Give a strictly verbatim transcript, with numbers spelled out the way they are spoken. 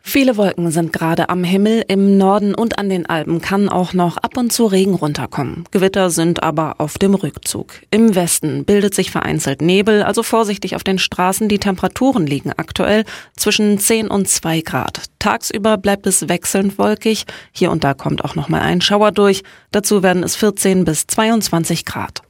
Viele Wolken sind gerade am Himmel. Im Norden und an den Alpen kann auch noch ab und zu Regen runterkommen. Gewitter sind aber auf dem Rückzug. Im Westen bildet sich vereinzelt Nebel, also vorsichtig auf den Straßen. Die Temperaturen liegen aktuell zwischen zehn und zwei Grad. Tagsüber bleibt es wechselnd wolkig. Hier und da kommt auch noch mal ein Schauer durch. Dazu werden es vierzehn bis zweiundzwanzig Grad.